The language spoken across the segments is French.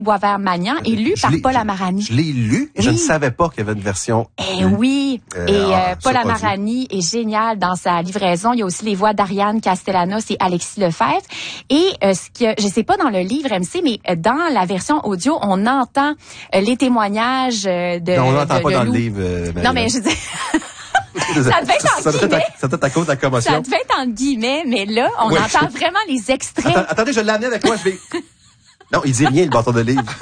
Boisvert-Magnan et lu par Paul Amarani. Je l'ai lu et je ne savais pas qu'il y avait une version. Oui. Paul Amarani est génial dans sa livraison. Il y a aussi les voix d'Ariane Castellanos et Alexis Lefebvre. Et je sais pas dans le livre MC, mais dans la version audio, on entend les témoignages de. Non, on n'entend pas dans Lou. le livre. Non, mais je dis. Ça devait être en guillemets. Ça doit être à cause de la commotion. Ça devait être en guillemets, mais là, on entend vraiment les extraits. Attendez, je l'ai amené avec moi, je vais... Non, il dit rien, le bâton de livre.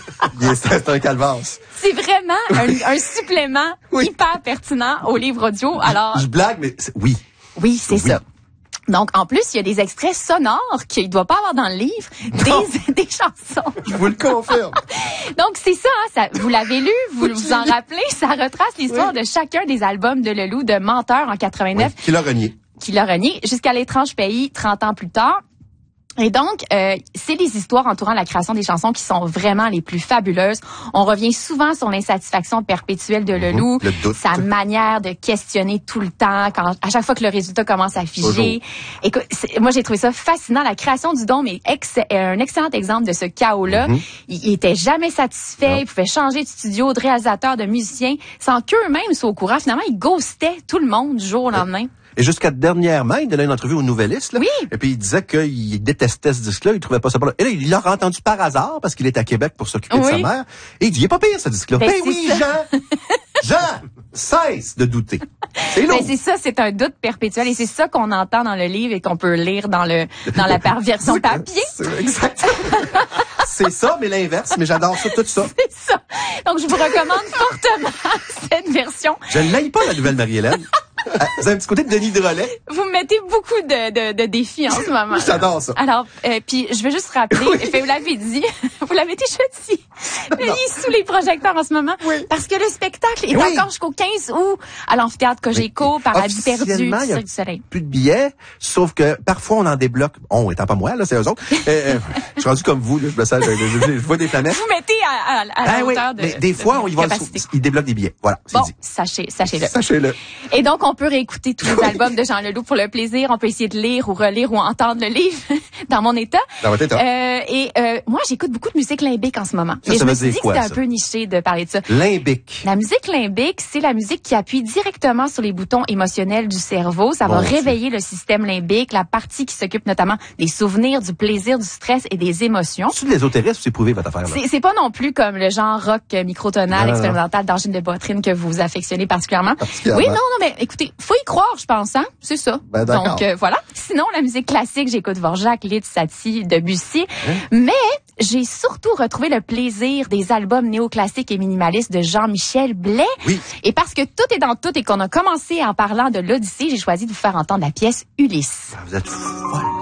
C'est un calvasse. C'est vraiment un supplément hyper pertinent au livre audio. Alors. Je blague, mais oui. Oui, c'est ça. Donc, en plus, il y a des extraits sonores qu'il ne doit pas avoir dans le livre, des chansons. Je vous le confirme. Donc, c'est ça, hein, vous l'avez lu, vous vous en rappelez, ça retrace l'histoire de chacun des albums de Leloup, de Menteur en 89. Qui l'a renié. Qui l'a renié, jusqu'à L'étrange pays, 30 ans plus tard. Et donc, c'est les histoires entourant la création des chansons qui sont vraiment les plus fabuleuses. On revient souvent sur l'insatisfaction perpétuelle de Leloup, sa manière de questionner tout le temps, à chaque fois que le résultat commence à figer. Écoute, moi j'ai trouvé ça fascinant. La création du Dôme est un excellent exemple de ce chaos-là. Il était jamais satisfait, il pouvait changer de studio, de réalisateur, de musicien, sans qu'eux-mêmes soient au courant. Finalement, il ghostait tout le monde du jour au lendemain. Et jusqu'à dernièrement, il donnait une entrevue au Nouvelliste, là. Oui. Et puis il disait qu'il détestait ce disque-là, il trouvait pas ça bon. Et là, il l'a entendu par hasard, parce qu'il est à Québec pour s'occuper de sa mère. Et il dit, il est pas pire, ce disque-là. Ben oui, Jean, cesse de douter. C'est lourd. C'est ça, c'est un doute perpétuel. Et c'est ça qu'on entend dans le livre et qu'on peut lire dans la version papier. Exactement. C'est ça, mais l'inverse. Mais j'adore ça, tout ça. C'est ça. Donc, je vous recommande fortement cette version. Je ne l'aille pas, la nouvelle Marie-Hélène. Vous avez un petit côté de Denis Drolet. Vous me mettez beaucoup de défis en ce moment. J'adore ça. Alors, puis je veux juste rappeler, vous l'avez dit, vous l'avez déjà dit, il est sous les projecteurs en ce moment. Oui. Parce que le spectacle est encore jusqu'au 15 août à l'amphithéâtre Cogeco, Paradis perdu, Cirque du Soleil. Plus de billets, sauf que parfois on en débloque. On étant pas moi, là, c'est eux autres. Je suis rendu comme vous, là, je vois des planètes. Vous mettez à la hauteur de. Mais des fois, ils débloquent des billets. Voilà. Bon, dit. sachez-le. Sachez-le. Et donc, on peut réécouter tous les albums de Jean Leloup pour le plaisir. On peut essayer de lire ou relire ou entendre le livre dans mon état. Dans votre état. Moi, j'écoute beaucoup de musique limbique en ce moment. Ça, je me suis dit dit quoi, que c'était un peu niché de parler de ça. Limbique. La musique limbique, c'est la musique qui appuie directement sur les boutons émotionnels du cerveau. Ça va réveiller le système limbique, la partie qui s'occupe notamment des souvenirs, du plaisir, du stress et des émotions. C'est de l'ésotérisme, c'est prouvé votre affaire, là. C'est pas non plus comme le genre rock microtonal expérimental d'angine de poitrine que vous affectionnez particulièrement. Oui, non, mais écoutez, faut y croire, je pense, hein. C'est ça. Ben, donc, voilà. Sinon, la musique classique, j'écoute Dvorak, Liszt, Satie, Debussy. Mais j'ai surtout retrouvé le plaisir des albums néoclassiques et minimalistes de Jean-Michel Blais. Oui. Et parce que tout est dans tout et qu'on a commencé en parlant de l'Odyssée, j'ai choisi de vous faire entendre la pièce Ulysse. Vous êtes folle.